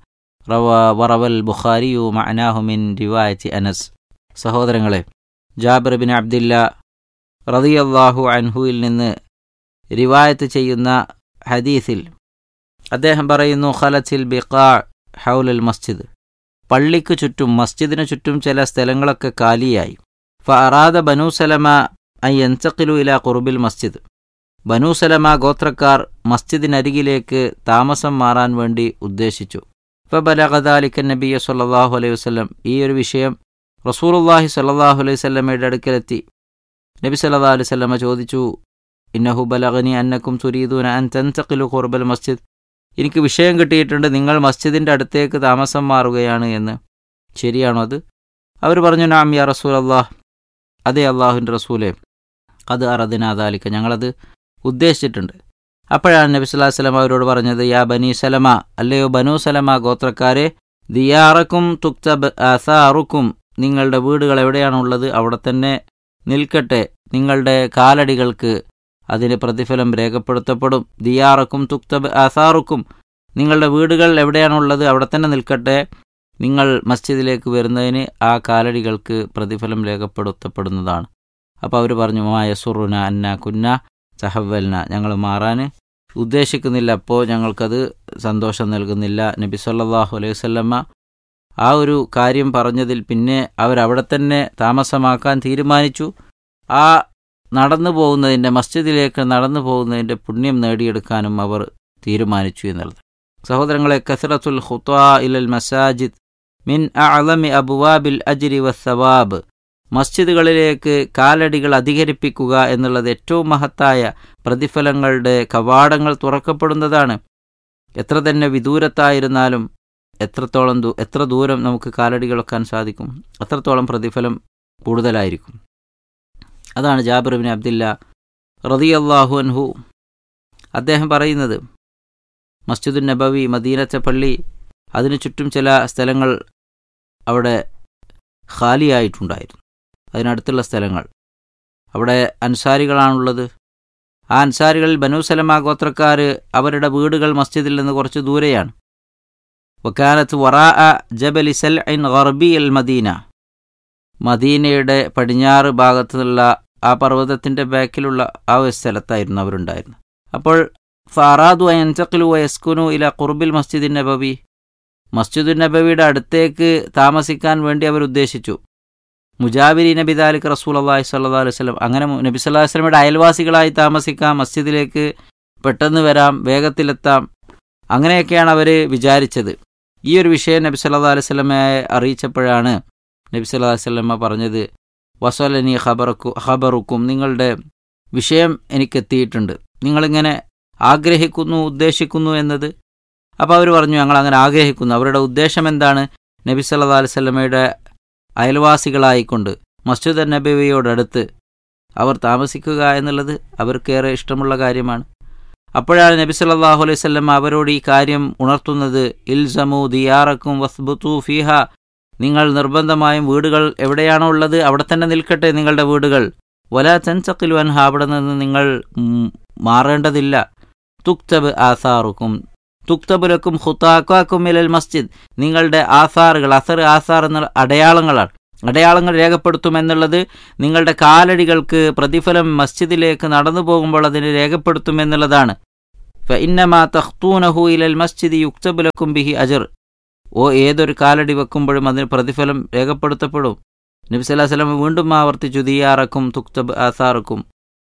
وروى البخاري معناه من رواية أنس. സഹോദരങ്ങളെ, ജാബിർ ബിൻ അബ്ദില്ല റളിയല്ലാഹു അൻഹുവിൽ നിന്ന് റിവായത്ത് ചെയ്യുന്ന ഹദീസിൽ അദ്ദേഹം പറയുന്നു, ഖലത്തിൽ ബിഖാ ഹൗലൽ മസ്ജിദ്, പള്ളിക്ക് ചുറ്റും മസ്ജിദിന് ചുറ്റും ചില സ്ഥലങ്ങളൊക്കെ കാലിയായി. ഫഅറാദ ബനൂ സലമ അൻ യൻതഖിലു ഇലാ ഖുർബിൽ മസ്ജിദ്, ബനൂ സലമ ഗോത്രക്കാർ മസ്ജിദിനരികിലേക്ക് താമസം മാറാൻ വേണ്ടി ഉദ്ദേശിച്ചു. ഫബലഗ ദാലിക നബിയ സ്വല്ലല്ലാഹു അലൈഹി വസല്ലം, ഈ ഒരു വിഷയം റസൂലുള്ളാഹി സ്വല്ലല്ലാഹു അലൈഹി വസല്ലമയുടെ അടുക്കലെത്തി. നബി സല്ലല്ലാഹു അലൈഹി വസല്ലമ ചോദിച്ചു, ഇന്നഹു ബലഗനി അന്നക്കും തുരീദൂന അൻ തൻതഖിലു ഖുർബൽ മസ്ജിദ്, എനിക്ക് വിഷയം കിട്ടിയിട്ടുണ്ട്, നിങ്ങൾ മസ്ജിദിൻ്റെ അടുത്തേക്ക് താമസം മാറുകയാണ് എന്ന്. ശരിയാണോ അത്? അവർ പറഞ്ഞു, നാം യാ റസൂലല്ലാഹ്, അതെ അള്ളാഹുവിൻ്റെ റസൂലേ, അത് അറദിനാ ദാലിക, ഞങ്ങളത് ഉദ്ദേശിച്ചിട്ടുണ്ട്. അപ്പോഴാണ് നബി സല്ലല്ലാഹു അലൈഹി വസല്ലം അവരോട് പറഞ്ഞത്, യാ ബനി സലമ, അല്ലയോ ബനൂ സലമ ഗോത്രക്കാരെ, ദിയാറക്കും തുക്തബ് ആസാറുക്കും, നിങ്ങളുടെ വീടുകൾ എവിടെയാണുള്ളത് അവിടെ തന്നെ നിൽക്കട്ടെ, നിങ്ങളുടെ കാലടികൾക്ക് അതിന് പ്രതിഫലം രേഖപ്പെടുത്തപ്പെടും. ദിയാറക്കും തുക്തബ് ആസാറുക്കും, നിങ്ങളുടെ വീടുകൾ എവിടെയാണുള്ളത് അവിടെ തന്നെ നിൽക്കട്ടെ, നിങ്ങൾ മസ്ജിദിലേക്ക് വരുന്നതിന് ആ കാലടികൾക്ക് പ്രതിഫലം രേഖപ്പെടുത്തപ്പെടുന്നതാണ്. അപ്പോൾ അവർ പറഞ്ഞു, മായസുറുന അന്ന കുന്ന തഹവ്വൽന, ഞങ്ങൾ മാറാൻ ഉദ്ദേശിക്കുന്നില്ല, അപ്പോൾ ഞങ്ങൾക്കത് സന്തോഷം നൽകുന്നില്ല. നബി സല്ലല്ലാഹു അലൈഹി വസല്ലമ ആ ഒരു കാര്യം പറഞ്ഞതിൽ പിന്നെ അവരവിടെ തന്നെ താമസമാക്കാൻ തീരുമാനിച്ചു. ആ നടന്നു പോകുന്നതിൻ്റെ, മസ്ജിദിലേക്ക് നടന്നു പോകുന്നതിൻ്റെ പുണ്യം നേടിയെടുക്കാനും അവർ തീരുമാനിച്ചു എന്നുള്ളത്. സഹോദരങ്ങളെ, കസ്റത്തുൽ ഖുത്വാ ഇലൽ മസാജിദ് മിൻ അഅ്ളമി അബ്വാബിൽ അജ്രി വസ്സവാബ്, മസ്ജിദുകളിലേക്ക് കാലടികൾ അധികരിപ്പിക്കുക എന്നുള്ളത് ഏറ്റവും മഹത്തായ പ്രതിഫലങ്ങളുടെ കവാടങ്ങൾ തുറക്കപ്പെടുന്നതാണ്. എത്ര തന്നെ വിദൂരത്തായിരുന്നാലും എത്ര ദൂരം നമുക്ക് കാലടികൾ വെക്കാൻ സാധിക്കും, അത്രത്തോളം പ്രതിഫലം കൂടുതലായിരിക്കും. അതാണ് ജാബിർ ബിൻ അബ്ദില്ല റളിയല്ലാഹു അൻഹു അദ്ദേഹം പറയുന്നത്, മസ്ജിദുൻ നബവി, മദീനത്തെ പള്ളി, അതിനു ചുറ്റും ചില സ്ഥലങ്ങൾ അവിടെ ഖാലിയായിട്ടുണ്ടായിരുന്നു. അതിനടുത്തുള്ള സ്ഥലങ്ങൾ, അവിടെ അൻസാരികളാണുള്ളത്. ആ അൻസാരികളിൽ ബനൂ സലമ ഗോത്രക്കാർ, അവരുടെ വീടുകൾ മസ്ജിദിൽ നിന്ന് കുറച്ച് ദൂരെയാണ്. വക്കാനത്ത് വറാഅ ജബലി സൽഇൻ ഗർബി അൽ മദീന, മദീനയുടെ പടിഞ്ഞാറ് ഭാഗത്തുള്ള ആ പർവ്വതത്തിൻ്റെ ബാക്കിലുള്ള ആ ഒരു സ്ഥലത്തായിരുന്നു അവരുണ്ടായിരുന്നത്. അപ്പോൾ ഫറാദു അയൻതഖിലു വയസ്കുനു ഇല ഖുർബിൽ മസ്ജിദുൻ നബവി, മസ്ജിദുൻ നബവിയുടെ അടുത്തേക്ക് താമസിക്കാൻ വേണ്ടി അവർ ഉദ്ദേശിച്ചു. മുജാബിരി നബി ദാലിക് റസൂലുള്ളാഹി സ്വല്ലല്ലാഹു അലൈഹി വസല്ലം, അങ്ങനെ നബി സല്ലല്ലാഹു അലൈഹി വസല്ലമയുടെ അയൽവാസികളായി താമസിക്കാം, മസ്ജിദിലേക്ക് പെട്ടെന്ന് വരാം, വേഗത്തിലെത്താം, അങ്ങനെയൊക്കെയാണ് അവർ വിചാരിച്ചത്. ഈ ഒരു വിഷയം നബി സല്ലല്ലാഹു അലൈഹി വസല്ലമയെ അറിയിച്ചപ്പോഴാണ് നബി സല്ലല്ലാഹു അലൈഹി വസല്ലമ പറഞ്ഞത്, വസലനി ഖബറുക്കും, നിങ്ങളുടെ വിഷയം എനിക്കെത്തിയിട്ടുണ്ട്, നിങ്ങളിങ്ങനെ ആഗ്രഹിക്കുന്നു, ഉദ്ദേശിക്കുന്നു എന്നത്. അപ്പോൾ അവർ പറഞ്ഞു, ഞങ്ങൾ അങ്ങനെ ആഗ്രഹിക്കുന്നു. അവരുടെ ഉദ്ദേശം എന്താണ്? നബി സല്ലല്ലാഹു അലൈഹി വസല്ലമയുടെ അയൽവാസികളായിക്കൊണ്ട് മസ്ജിദ് നബവിയോടടുത്ത് അവർ താമസിക്കുക എന്നുള്ളത് അവർക്കേറെ ഇഷ്ടമുള്ള കാര്യമാണ്. അപ്പോഴാണ് നബി സല്ലല്ലാഹു അലൈഹി വസല്ലം അവരോട് ഈ കാര്യം ഉണർത്തുന്നത്. ഇൽസമു ദിയാറക്കും വസ്ബുതു ഫീഹ, നിങ്ങൾ നിർബന്ധമായും വീടുകൾ എവിടെയാണോ ഉള്ളത് അവിടെ തന്നെ നിൽക്കട്ടെ നിങ്ങളുടെ വീടുകൾ. വലാ തൻസഖിലു അൻഹ, അവിടെ നിന്ന് നിങ്ങൾ മാറേണ്ടതില്ല. തുക്തബ് ആസാറുക്കും തുക്തബുലക്കും ഖുതാഖാക്കും ഇലൽ മസ്ജിദ്, നിങ്ങളുടെ ആസാറുകൾ, ആസാർ എന്ന അടയാളങ്ങളാണ്, അടയാളങ്ങൾ രേഖപ്പെടുത്തുമെന്നുള്ളത് നിങ്ങളുടെ കാലടികൾക്ക് പ്രതിഫലം മസ്ജിദിലേക്ക് നടന്നു പോകുമ്പോൾ അതിന് രേഖപ്പെടുത്തുമെന്നുള്ളതാണ്. ഫഇന്നമാ തഖ്തൂനഹു ഇലൽ മസ്ജിദി യുക്തബു ലക്കും ബിഹി അജ്ർ, ഏതൊരു കാലടി വെക്കുമ്പോഴും അതിന് പ്രതിഫലം രേഖപ്പെടുത്തപ്പെടും. നബി സല്ലല്ലാഹു അലൈഹി വസല്ലം വീണ്ടും ആവർത്തിച്ചു, ദിയാറക്കും തുക്തബ് ആസാറുക്കും,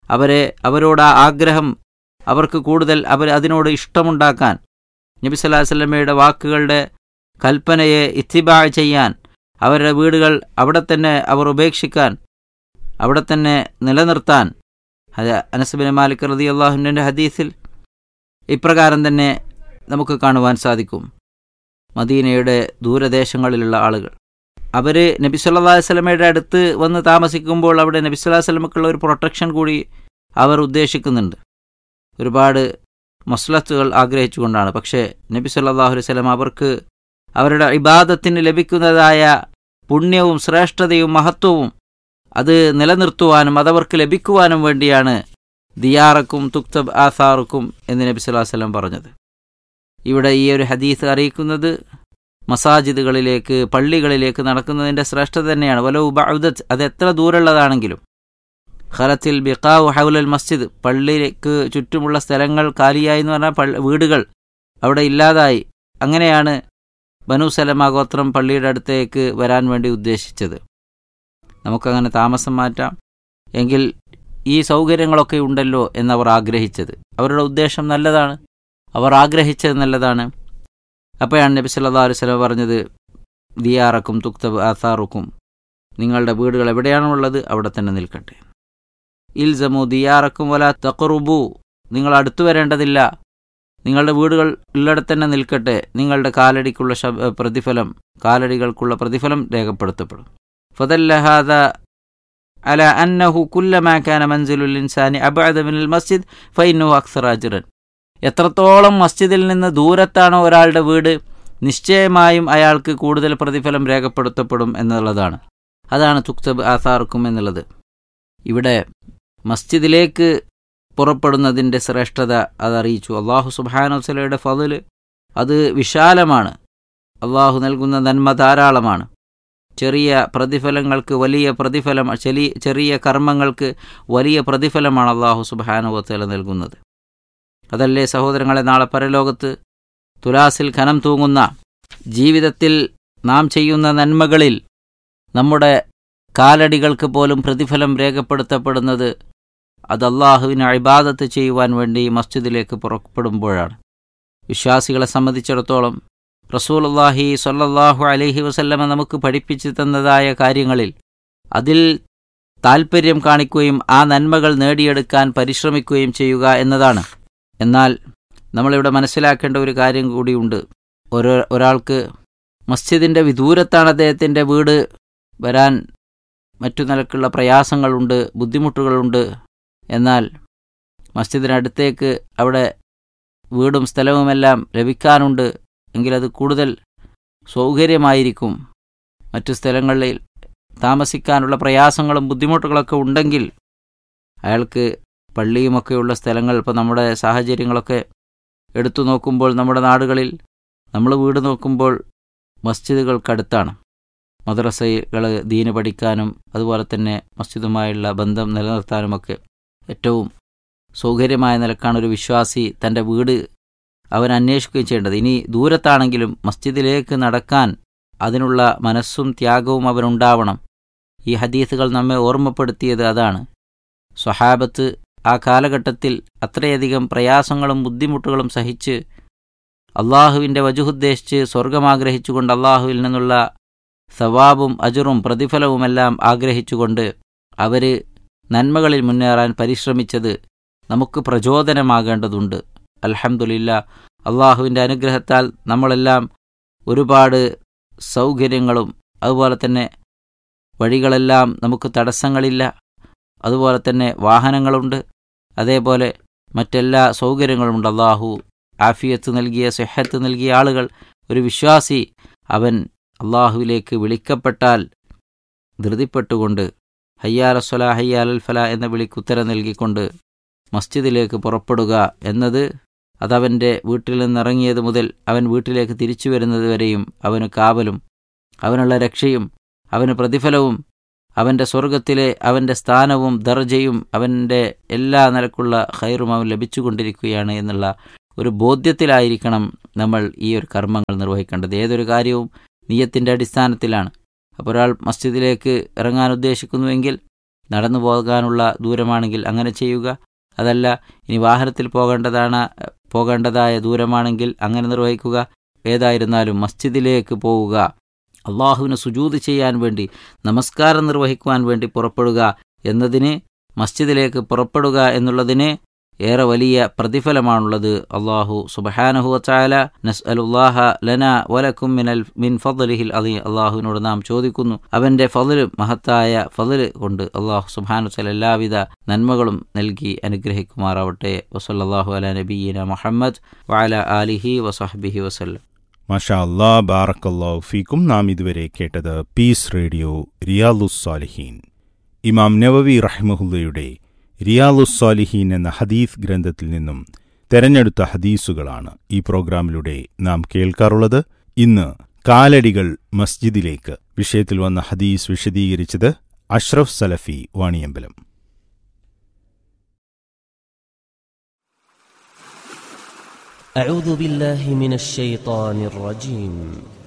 അവരോട് ആ ആഗ്രഹം, അവർക്ക് കൂടുതൽ അതിനോട് ഇഷ്ടമുണ്ടാക്കാൻ, നബി സല്ലല്ലാഹു അലൈഹി വസല്ലമയുടെ വാക്കുകളുടെ കൽപ്പനയെ ഇത്തിബാ ചെയ്യാൻ, അവരുടെ വീടുകൾ അവിടെ തന്നെ അവർ ഉപേക്ഷിക്കാൻ, അവിടെ തന്നെ നിലനിർത്താൻ. അനസ് ബിൻ മാലിക് റളിയല്ലാഹു അൻഹുവിന്റെ ഹദീസിൽ ഇപ്രകാരം തന്നെ നമുക്ക് കാണുവാൻ സാധിക്കും. മദീനയുടെ ദൂരദേശങ്ങളിലുള്ള ആളുകൾ അവർ നബി സല്ലല്ലാഹു അലൈഹി വസല്ലമയുടെ അടുത്ത് വന്ന് താമസിക്കുമ്പോൾ അവിടെ നബി സല്ലല്ലാഹു അലൈഹി വസല്ലമക്കുള്ള ഒരു പ്രൊട്ടക്ഷൻ കൂടി അവർ ഉദ്ദേശിക്കുന്നുണ്ട്. ഒരുപാട് മസ്ലഹത്തുകൾ ആഗ്രഹിച്ചുകൊണ്ടാണ്. പക്ഷേ നബി സല്ലല്ലാഹു അലൈഹി വസല്ലം അവർക്ക് അവരുടെ ഇബാദത്തിന് ലഭിക്കുന്നതായ പുണ്യവും ശ്രേഷ്ഠതയും മഹത്വവും അത് നിലനിർത്തുവാനും അതവർക്ക് ലഭിക്കുവാനും വേണ്ടിയാണ് ദിയാറക്കും തുക്തബ് ആസാറുക്കും എന്ന് നബി സല്ലല്ലാഹു അലൈഹി വസല്ലം പറഞ്ഞത്. ഇവിടെ ഈ ഒരു ഹദീസ് അറിയിക്കുന്നത് മസാജിദുകളിലേക്ക്, പള്ളികളിലേക്ക് നടക്കുന്നതിൻ്റെ ശ്രേഷ്ഠത തന്നെയാണ്. വലൗ ബഅദത്, അത് എത്ര ദൂരമുള്ളതാണെങ്കിലും. ഖലത്തിൽ ബിഖാഉ ഹൗലൽ മസ്ജിദ്, പള്ളിക്ക് ചുറ്റുമുള്ള സ്ഥലങ്ങൾ കാലിയായി എന്ന് പറഞ്ഞാൽ വീടുകൾ അവിടെ ഇല്ലാതായി. അങ്ങനെയാണ് ബനു സലമ ഗോത്രം പള്ളിയുടെ അടുത്തേക്ക് വരാൻ വേണ്ടി ഉദ്ദേശിച്ചത്. നമുക്കങ്ങനെ താമസം മാറ്റാം എങ്കിൽ ഈ സൗകര്യങ്ങളൊക്കെ ഉണ്ടല്ലോ എന്നവർ ആഗ്രഹിച്ചത്. അവരുടെ ഉദ്ദേശം നല്ലതാണ്, അവർ ആഗ്രഹിച്ചത് നല്ലതാണ്. അപ്പോഴാണ് നബി സല്ലല്ലാഹു അലൈഹി വസല്ലം പറഞ്ഞത്, ദിയാറക്കും തുക്തബ് ആസാറുക്കും, നിങ്ങളുടെ വീടുകൾ എവിടെയാണുള്ളത് അവിടെ തന്നെ നിൽക്കട്ടെ. ഇൽസമു ദിയാറക്കും വലാ തഖറുബു, നിങ്ങൾ അടുത്തു വരേണ്ടതില്ല, നിങ്ങളുടെ വീടുകൾ ഉള്ളിടത്ത് തന്നെ നിൽക്കട്ടെ, നിങ്ങളുടെ കാലടിക്കുള്ള കാലടികൾക്കുള്ള പ്രതിഫലം രേഖപ്പെടുത്തപ്പെടും. ഫദല്ല ഹാദാ അല അന്നഹു കുല്ലമാ കാന മൻസിലുൽ ഇൻസാനി അബ്അദ മിനൽ മസ്ജിദ് ഫഇന്നഹു അക്സറ അജ്റൻ, എത്രത്തോളം മസ്ജിദിൽ നിന്ന് ദൂരത്താണോ ഒരാളുടെ വീട് നിശ്ചയമായും അയാൾക്ക് കൂടുതൽ പ്രതിഫലം രേഖപ്പെടുത്തപ്പെടും എന്നുള്ളതാണ്. അതാണ് തുക്തബ് ആസാറുക്കും എന്നുള്ളത്. ഇവിടെ മസ്ജിദിലേക്ക് പുറപ്പെടുന്നതിൻ്റെ ശ്രേഷ്ഠത അതറിയിച്ചു. അള്ളാഹു സുബ്ഹാനഹു വ തആലയുടെ ഫള് അത് വിശാലമാണ്. അള്ളാഹു നൽകുന്ന നന്മ ധാരാളമാണ്. ചെറിയ പ്രതിഫലങ്ങൾക്ക് വലിയ പ്രതിഫലം, ചെറിയ കർമ്മങ്ങൾക്ക് വലിയ പ്രതിഫലമാണ് അള്ളാഹു സുബ്ഹാനഹു വ തആല നൽകുന്നത്. അതല്ലേ സഹോദരങ്ങളെ, നാളെ പരലോകത്ത് തുലാസിൽ ഖനം തൂങ്ങുന്ന ജീവിതത്തിൽ നാം ചെയ്യുന്ന നന്മകളിൽ നമ്മുടെ കാലടികൾക്ക് പോലും പ്രതിഫലം രേഖപ്പെടുത്തപ്പെടുന്നത് അത് അള്ളാഹുവിനെ ഇബാദത്ത് ചെയ്യുവാൻ വേണ്ടി മസ്ജിദിലേക്ക് പുറപ്പെടുമ്പോഴാണ്. വിശ്വാസികളെ സംബന്ധിച്ചിടത്തോളം റസൂലുള്ളാഹി സ്വല്ലല്ലാഹു അലൈഹി വസല്ലമ നമുക്ക് പഠിപ്പിച്ചു തന്നതായ കാര്യങ്ങളിൽ അതിൽ താൽപ്പര്യം കാണിക്കുകയും ആ നന്മകൾ നേടിയെടുക്കാൻ പരിശ്രമിക്കുകയും ചെയ്യുക എന്നതാണ്. എന്നാൽ നമ്മളിവിടെ മനസ്സിലാക്കേണ്ട ഒരു കാര്യം കൂടിയുണ്ട്. ഒരാൾക്ക് മസ്ജിദിൻ്റെ വിദൂരത്താണ് അദ്ദേഹത്തിൻ്റെ വീട്, വരാൻ മറ്റു നിലക്കുള്ള പ്രയാസങ്ങളുണ്ട്, ബുദ്ധിമുട്ടുകളുണ്ട്. എന്നാൽ മസ്ജിദിനടുത്തേക്ക് അവിടെ വീടും സ്ഥലവുമെല്ലാം ലഭിക്കാനുണ്ട് എങ്കിലത് കൂടുതൽ സൗകര്യമായിരിക്കും. മറ്റു സ്ഥലങ്ങളിൽ താമസിക്കാനുള്ള പ്രയാസങ്ങളും ബുദ്ധിമുട്ടുകളൊക്കെ ഉണ്ടെങ്കിൽ അയാൾക്ക് പള്ളിയുമൊക്കെയുള്ള സ്ഥലങ്ങൾ, ഇപ്പോൾ നമ്മുടെ സാഹചര്യങ്ങളൊക്കെ എടുത്തു നോക്കുമ്പോൾ നമ്മുടെ നാടുകളിൽ നമ്മൾ വീട് നോക്കുമ്പോൾ മസ്ജിദുകൾക്കടുത്താണ്. മദ്രസകൾ ദീന് പഠിക്കാനും അതുപോലെ തന്നെ മസ്ജിദുമായുള്ള ബന്ധം നിലനിർത്താനുമൊക്കെ ഏറ്റവും സൗകര്യമായ നിലക്കാണ് ഒരു വിശ്വാസി തൻ്റെ വീട് അവൻ അന്വേഷിക്കുകയും ചെയ്യേണ്ടത്. ഇനി ദൂരത്താണെങ്കിലും മസ്ജിദിലേക്ക് നടക്കാൻ അതിനുള്ള മനസ്സും ത്യാഗവും അവനുണ്ടാവണം. ഈ ഹദീസുകൾ നമ്മെ ഓർമ്മപ്പെടുത്തിയത് അതാണ്. സ്വഹാബത്ത് ആ കാലഘട്ടത്തിൽ അത്രയധികം പ്രയാസങ്ങളും ബുദ്ധിമുട്ടുകളും സഹിച്ച് അള്ളാഹുവിൻ്റെ വജുഹുദ്ദേശിച്ച് സ്വർഗമാഗ്രഹിച്ചുകൊണ്ട് അള്ളാഹുവിൽ നിന്നുള്ള സവാബും അജറും പ്രതിഫലവുമെല്ലാം ആഗ്രഹിച്ചുകൊണ്ട് അവർ നന്മകളിൽ മുന്നേറാൻ പരിശ്രമിച്ചത് നമുക്ക് പ്രചോദനമാകേണ്ടതുണ്ട്. അൽഹംദുലില്ലാഹ്, അള്ളാഹുവിൻ്റെ അനുഗ്രഹത്താൽ നമ്മളെല്ലാം ഒരുപാട് സൗകര്യങ്ങളും അതുപോലെ തന്നെ വഴികളെല്ലാം നമുക്ക് തടസ്സങ്ങളില്ല. അതുപോലെ തന്നെ വാഹനങ്ങളുണ്ട്. അതേപോലെ മറ്റെല്ലാ സൗകര്യങ്ങളുമുണ്ട്. അള്ളാഹു ആഫിയത്ത് നൽകിയ, സിഹത്ത് നൽകിയ ആളുകൾ. ഒരു വിശ്വാസി അവൻ അള്ളാഹുവിലേക്ക് വിളിക്കപ്പെട്ടാൽ ധൃതിപ്പെട്ടുകൊണ്ട് ഹയ്യാൽ അസ്സലാ ഹയ്യാൽ അൽ ഫലാ എന്ന വിളിക്കുത്തരം നൽകിക്കൊണ്ട് മസ്ജിദിലേക്ക് പുറപ്പെടുക എന്നത് അതവൻ്റെ വീട്ടിൽ നിന്നിറങ്ങിയത് മുതൽ അവൻ വീട്ടിലേക്ക് തിരിച്ചു വരുന്നത് വരെയും അവന് കാവലും അവനുള്ള രക്ഷയും അവന് പ്രതിഫലവും അവൻ്റെ സ്വർഗത്തിലെ അവൻ്റെ സ്ഥാനവും ദർജയും അവൻ്റെ എല്ലാ നിലക്കുള്ള ഖൈറും അവൻ ലഭിച്ചുകൊണ്ടിരിക്കുകയാണ് എന്നുള്ള ഒരു ബോധ്യത്തിലായിരിക്കണം നമ്മൾ ഈ ഒരു കർമ്മങ്ങൾ നിർവഹിക്കേണ്ടത്. ഏതൊരു കാര്യവും നിയ്യത്തിൻ്റെ അടിസ്ഥാനത്തിലാണ്. അപ്പോൾ ഒരാൾ മസ്ജിദിലേക്ക് ഇറങ്ങാൻ ഉദ്ദേശിക്കുന്നുവെങ്കിൽ നടന്നു പോകാനുള്ള ദൂരമാണെങ്കിൽ അങ്ങനെ ചെയ്യുക. അതല്ല ഇനി വാഹനത്തിൽ പോകേണ്ടതായ ദൂരമാണെങ്കിൽ അങ്ങനെ നിർവഹിക്കുക. ഏതായിരുന്നാലും മസ്ജിദിലേക്ക് പോവുക, അള്ളാഹുവിന് സുജൂദ് ചെയ്യാൻ വേണ്ടി, നമസ്കാരം നിർവഹിക്കുവാൻ വേണ്ടി പുറപ്പെടുക എന്നതിന്, മസ്ജിദിലേക്ക് പുറപ്പെടുക എന്നുള്ളതിന് ഏറെ വലിയ പ്രതിഫലമാണുള്ളത്. അള്ളാഹു സുബ്ഹാനഹു വതആല നസ്അലുല്ലാഹ ലനാ വലക്കും മിൻ ഫദ്ലിഹിൽ അദീം. അള്ളാഹുവിനോട് നാം ചോദിക്കുന്നു അവൻ്റെ ഫദ്ല്, മഹത്തായ ഫദ്ല് കൊണ്ട് അള്ളാഹു സുബ്ഹാനഹു വതആല എല്ലാവിധ നന്മകളും നൽകി അനുഗ്രഹിക്കുമാറാവട്ടെ. വസല്ലല്ലാഹു അലാ നബിയ്യിന മുഹമ്മദ് വഅലാ ആലിഹി വസഹ്ബിഹി വസല്ലം.
മാഷാ അല്ലാ, ബാറക്കല്ലാഹു ഫീക്കും. നാം ഇതുവരെ കേട്ടത് പീസ് റേഡിയോ റിയാലുസ്സാലിഹീൻ. ഇമാം നവവി റഹിമഹുല്ലയുടെ റിയാലുസ്സാലിഹീൻ എന്ന ഹദീസ് ഗ്രന്ഥത്തിൽ നിന്നും തെരഞ്ഞെടുത്ത ഹദീസുകളാണ് ഈ പ്രോഗ്രാമിലൂടെ നാം കേൾക്കാറുള്ളത്. ഇന്ന് കാലടികൾ മസ്ജിദിലേക്ക് വിഷയത്തിൽ വന്ന ഹദീസ് വിശദീകരിച്ചത് അഷ്റഫ് സലഫി വാണിയമ്പലം.
أعوذ بالله من الشيطان الرجيم.